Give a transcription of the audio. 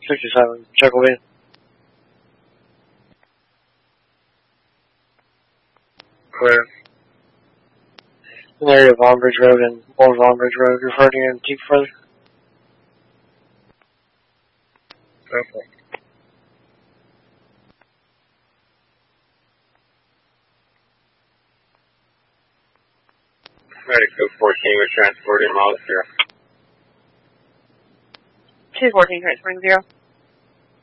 67, check away. Clear. In the area of Longbridge Road and Old Longbridge Road, reverting in deep further. Okay. Ready, code 14, we're transporting miles 0. 214, transporting 0.